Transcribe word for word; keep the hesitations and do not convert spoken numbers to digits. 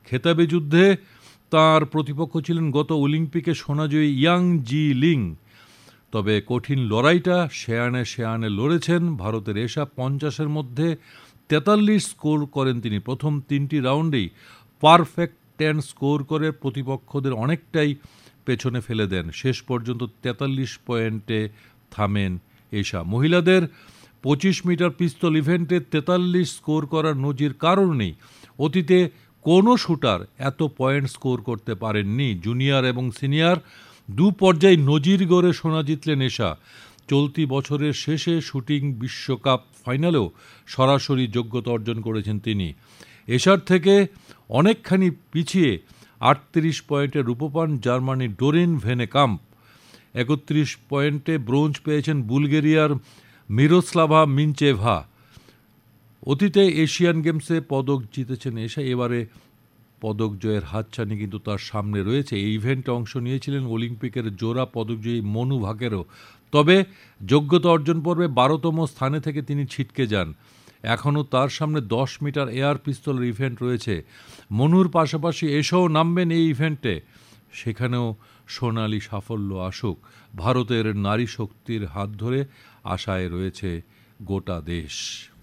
খেতাবে যুদ্ধে তার প্রতিপক্ষ ছিলেন গত অলিম্পিকে সোনাজয়ী ইয়াং জি লিং। তবে কঠিন লড়াইটা শেয়ানে শেয়ানে লড়েছেন ভারতের এশা। পঞ্চাশের মধ্যে তেতাল্লিশ স্কোর করেন তিনি। প্রথম তিনটি রাউন্ডেই পারফেক্ট টেন স্কোর করে প্রতিপক্ষদের অনেকটাই পেছনে ফেলে দেন। শেষ পর্যন্ত তেতাল্লিশ পয়েন্টে থামেন এশা। মহিলাদের পঁচিশ মিটার পিস্তল ইভেন্টে তেতাল্লিশ স্কোর করার নজির কারণ নেই। অতীতে কোনো শুটার এত পয়েন্ট স্কোর করতে পারেননি। জুনিয়র এবং সিনিয়র দু পর্যায়ে নজির গড়ে সোনা জিতলেন এশা। চলতি বছরের শেষে শুটিং বিশ্বকাপ ফাইনালেও সরাসরি যোগ্যতা অর্জন করেছেন তিনি। এশার থেকে অনেকখানি পিছিয়ে আটত্রিশ পয়েন্টে রূপো পান জার্মানির ডোরিন ভেনেকাম্প। একত্রিশ পয়েন্টে ব্রোঞ্জ পেয়েছেন বুলগেরিয়ার মিরোস্লাভা মিনচেভা। অতীতে এশিয়ান গেমসে পদক জিতেছেন এশা। এবারে পদক জয়ের হাতছানি কিন্তু তার সামনে রয়েছে। এই ইভেন্টে অংশ নিয়েছিলেন অলিম্পিকের জোড়া পদকজয়ী মনু ভাকেরও। তবে যোগ্যতা অর্জন পর্বে বারোতম স্থানে থেকে তিনি ছিটকে যান। এখনও তার সামনে দশ মিটার এয়ার পিস্তলের ইভেন্ট রয়েছে। মনুর পাশাপাশি এশাও নামবেন এই ইভেন্টে। সেখানেও সোনালি সাফল্য আসুক। ভারতের নারী শক্তির হাত ধরে আশায় রয়েছে গোটা দেশ।